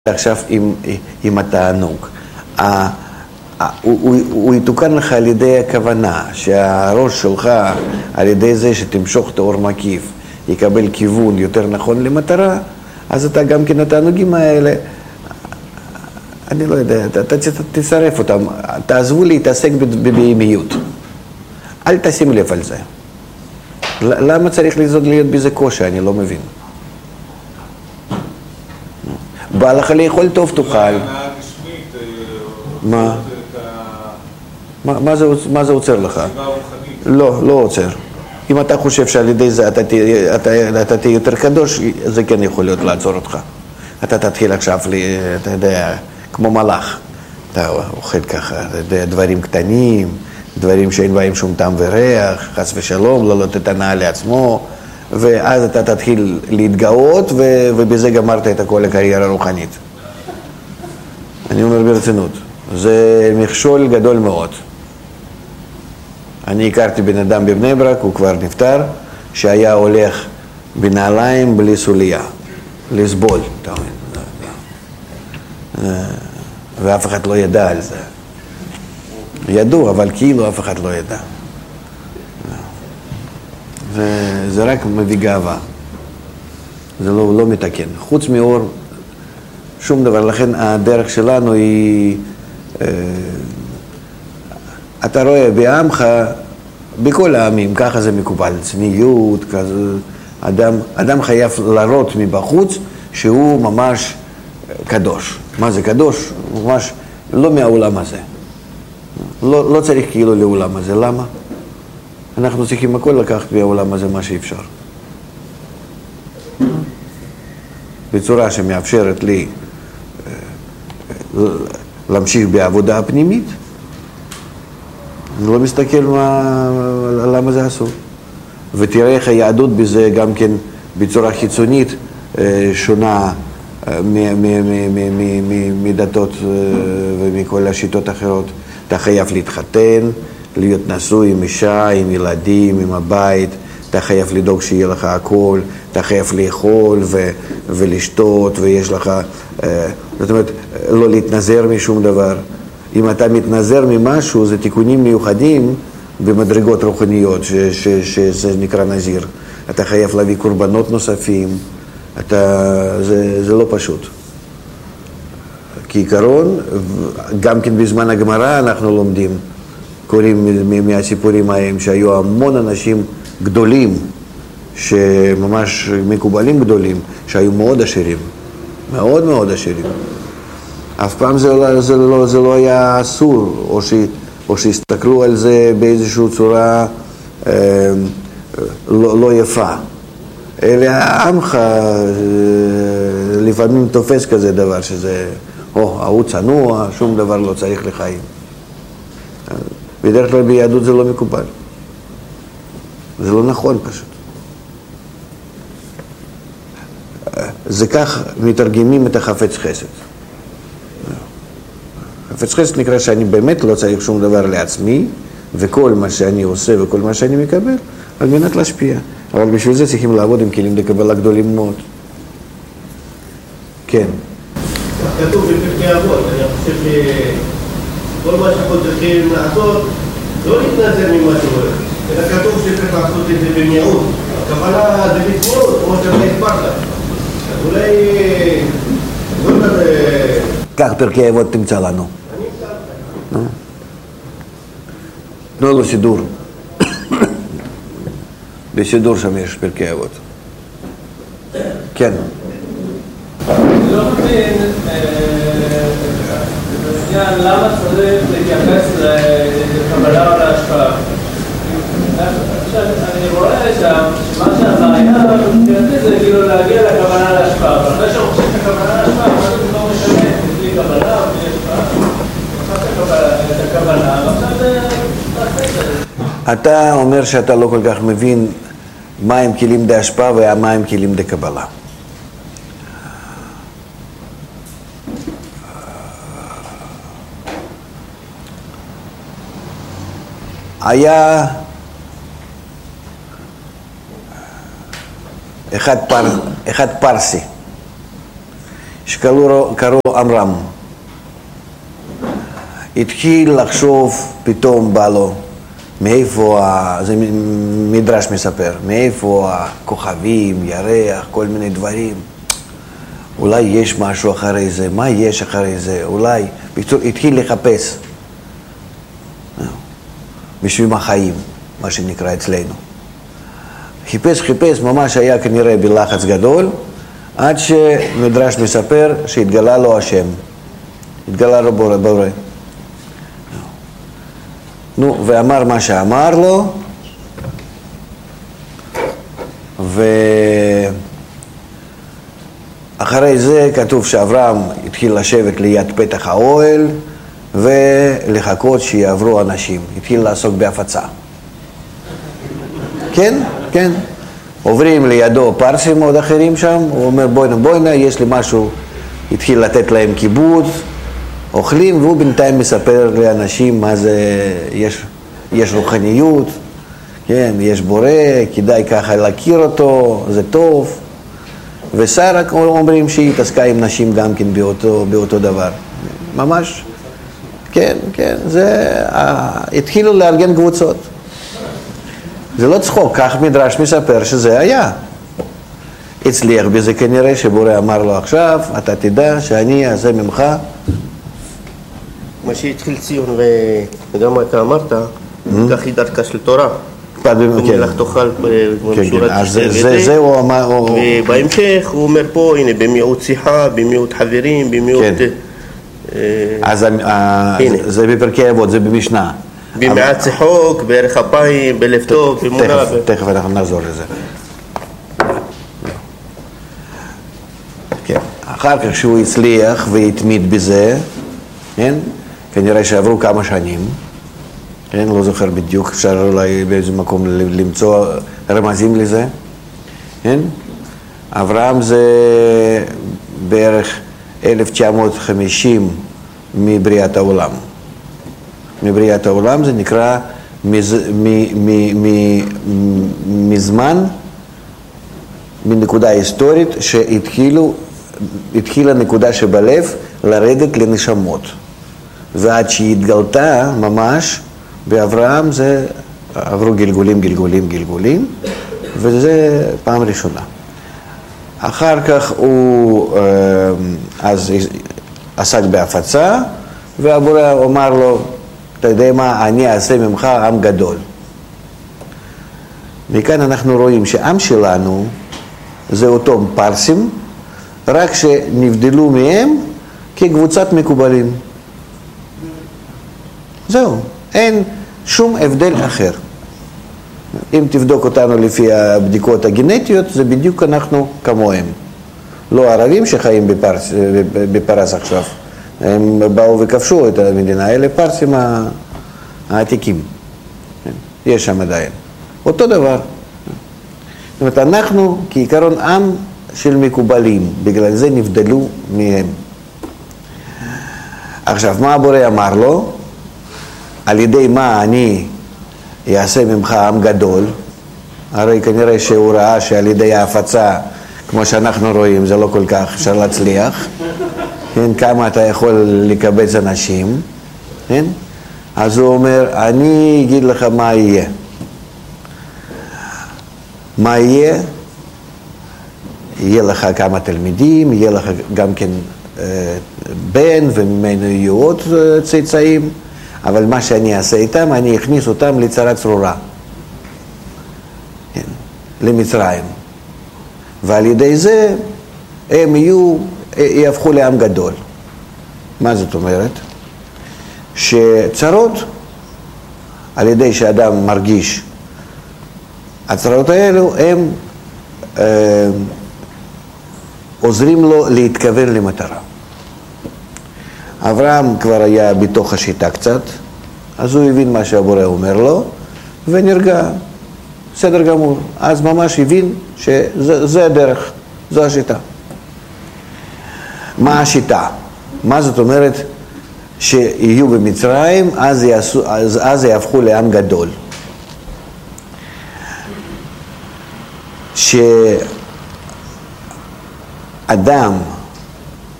עכשיו עם התענוג. הוא יתוקן לך על ידי הכוונה, שהראש שלך על ידי זה שתמשוך את האור מקיף יקבל כיוון יותר נכון למטרה, אז אתה גם כן התענוגים האלה, אני לא יודע, אתה תצרף אותם, תעזבו להתעסק בבהמיות, אל תשים לב על זה. למה צריך להיות בזה קושי? אני לא מבין. בא לך לאכול טוב תאכל. מה זה עוצר לך? לא עוצר. אם אתה חושב שעל ידי זה אתה תהיה יותר קדוש, זה כן יכול להיות לעצור אותך. אתה תתחיל עכשיו, אתה יודע, כמו מלאך. אתה אוכל ככה, דברים קטנים, דברים שאין בהם שום טעם וריח, חס ושלום, לא לתת הנאה לעצמו, ואז אתה תתחיל להתגאות, ובזה גמרת את כל הקריירה הרוחנית. אני אומר ברצינות, זה מכשול גדול מאוד. אני הכרתי בן אדם בבני ברק, הוא כבר נפטר, שהיה הולך בנעליים בלי סוליה, לסבול, אתה אומר. ואף אחד לא ידע על זה. ידעו, אבל כאילו אף אחד לא ידע. וזה רק מביא גאווה. זה לא מתקן. חוץ מאור, שום דבר. לכן הדרך שלנו היא... אתה רואה בעמך, בכל העמים, ככה זה מקובל. צניעות, כזה... אדם חייב להראות מבחוץ שהוא ממש קדוש. מה זה קדוש? ממש לא מהעולם הזה. לא צריך כאילו לעולם הזה. למה? אנחנו צריכים הכל לקחת מהעולם הזה מה שאפשר. בצורה שמאפשרת לי להמשיך בעבודה הפנימית. אני לא מסתכל למה זה אסור. ותראה איך היהדות בזה גם כן בצורה חיצונית שונה מדתות ומכל השיטות האחרות. אתה חייב להתחתן, להיות נשוי עם אישה, עם ילדים, עם הבית, אתה חייב לדאוג שיהיה לך הכל, אתה חייב לאכול ולשתות, ויש לך, זאת אומרת, לא להתנזר משום דבר. אם אתה מתנזר ממשהו, זה תיקונים מיוחדים במדרגות רוחניות, שזה נקרא נזיר. אתה חייב להביא קורבנות נוספים, זה לא פשוט. כעיקרון, גם כן בזמן הגמרא אנחנו לומדים, קוראים מהסיפורים ההם שהיו המון אנשים גדולים, שממש מקובלים גדולים, שהיו מאוד עשירים, מאוד מאוד עשירים. אף פעם זה לא היה אסור, או שהסתכלו על זה באיזושהי צורה לא יפה. אלא עמך לפעמים תופס כזה דבר שזה, ההוא צנוע, שום דבר לא צריך לחיים. בדרך כלל ביהדות זה לא מקובל. זה לא נכון פשוט. זה כך מתרגמים את החפץ חסד. חפץ חסד נקרא שאני באמת לא צריך שום דבר לעצמי, וכל מה שאני עושה וכל מה שאני מקבל, על מנת להשפיע. אבל בשביל זה צריכים לעבוד עם כלים לקבלה גדולים מאוד. כן. כתוב בפרקי אבות, אני חושב שכל מה שאנחנו צריכים לעשות, לא להתנזר ממה שקורה, אלא כתוב שצריך לעשות את זה במיעוט. הכוונה זה בצניעות, כמו שאתה הסברת. אז אולי... כך פרקי אבות תמצא לנו. אני אמצא לך. תנו לו סידור. בסידור שם יש פרקי אבות. כן. אני לא מבין למה צריך להתייחס לקבלה או להשפעה. אני רואה שם שמה שהבעיה מבחינתי זה כאילו להגיע לקבלה להשפעה, אבל אחרי שרוכשים את הקבלה להשפעה, מה זה לא משנה, בלי קבלה או בלי השפעה. עכשיו את הקבלה, ועכשיו זה תעשה את זה. אתה אומר שאתה לא כל כך מבין מה הם כלים די השפעה ומה הם כלים די קבלה. היה אחד פרסי שקראו עמרם. התחיל לחשוב, פתאום בא לו, מאיפה, זה מדרש מספר, מאיפה הכוכבים, ירח, כל מיני דברים. אולי יש משהו אחרי זה, מה יש אחרי זה, אולי, בקיצור, התחיל לחפש. בשביל החיים, מה שנקרא אצלנו. חיפש, ממש היה כנראה בלחץ גדול, עד שמדרש מספר שהתגלה לו השם. התגלה לו בורא. נו, ואמר מה שאמר לו, ואחרי זה כתוב שאברהם התחיל לשבת ליד פתח האוהל, ולחכות שיעברו אנשים. התחיל לעסוק בהפצה. כן, כן. עוברים לידו פרסים עוד אחרים שם, הוא אומר בואנה, יש לי משהו. התחיל לתת להם כיבוד, אוכלים, והוא בינתיים מספר לאנשים מה זה, יש רוחניות, כן, יש בורא, כדאי ככה להכיר אותו, זה טוב. ושרה אומרים שהיא התעסקה עם נשים גם כן באותו דבר. ממש. כן, כן, התחילו לארגן קבוצות. זה לא צחוק, כך מדרש מספר שזה היה. הצליח בזה כנראה שבורא אמר לו עכשיו, אתה תדע שאני אעשה ממך. מה שהתחיל ציון וגם אתה אמרת, כך היא דרכה של תורה. ומלך תאכל בשורת זה הוא אמר. ובהמשך הוא אומר פה, הנה, במיעוט שיחה, במיעוט חברים, במיעוט... אז זה בפרקי אבות, זה במשנה. במעט צחוק, בערך אפיים, בלב טוב, במונה. תכף אנחנו נחזור לזה. אחר כך שהוא הצליח והתמיד בזה, כנראה שעברו כמה שנים, לא זוכר בדיוק, אפשר אולי באיזה מקום למצוא רמזים לזה. אברהם זה בערך 1950 מבריאת העולם. מבריאת העולם זה נקרא מזמן, מנקודה היסטורית שהתחילה נקודה שבלב לרדת לנשמות. ועד שהתגלתה ממש באברהם זה עברו גלגולים, וזה פעם ראשונה. אחר כך הוא אז עסק בהפצה, והבורא אמר לו, אתה יודע מה, אני אעשה ממך עם גדול. מכאן אנחנו רואים שעם שלנו זה אותו פרסים, רק שנבדלו מהם כקבוצת מקובלים. זהו, אין שום הבדל אחר. אם תבדוק אותנו לפי הבדיקות הגנטיות, זה בדיוק אנחנו כמוהם. לא ערבים שחיים בפרס עכשיו. הם באו וכבשו את המדינה, אלה פרסים העתיקים. יש שם עדיין. אותו דבר. זאת אומרת, אנחנו כעיקרון עם של מקובלים, בגלל זה נבדלו מהם. עכשיו, מה הבורא אמר לו? על ידי מה אני אעשה ממך עם גדול? הרי כנראה שהוא ראה שעל ידי ההפצה, כמו שאנחנו רואים, זה לא כל כך אפשר להצליח. כן, כמה אתה יכול לקבץ אנשים, כן? אז הוא אומר, אני אגיד לך מה יהיה. מה יהיה? יהיה לך כמה תלמידים, יהיה לך גם כן בן, וממנו יהיו עוד צאצאים, אבל מה שאני אעשה איתם, אני אכניס אותם לצרה צרורה, כן? למצרים. ועל ידי זה הם יהפכו לעם גדול. מה זאת אומרת? שצרות, על ידי שאדם מרגיש, הצרות האלו הם עוזרים לו להתכוון למטרה. אברהם כבר היה בתוך השיטה קצת, אז הוא הבין מה שהבורא אומר לו, ונרגע, בסדר גמור. אז ממש הבין שזה הדרך, זו השיטה. מה השיטה? מה זאת אומרת שיהיו במצרים, אז יהפכו לעם גדול. שאדם